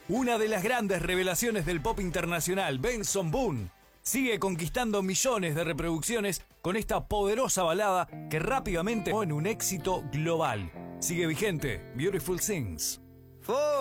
Una de las grandes revelaciones del pop internacional, Benson Boone, sigue conquistando millones de reproducciones con esta poderosa balada que rápidamente fue en un éxito global. Sigue vigente, Beautiful Things.